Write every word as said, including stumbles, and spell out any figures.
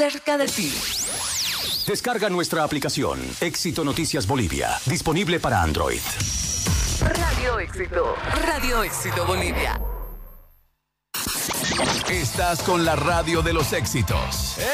cerca de ti. Descarga nuestra aplicación Éxito Noticias Bolivia, disponible para Android. Radio Éxito, Radio Éxito Bolivia. Estás con la radio de los éxitos.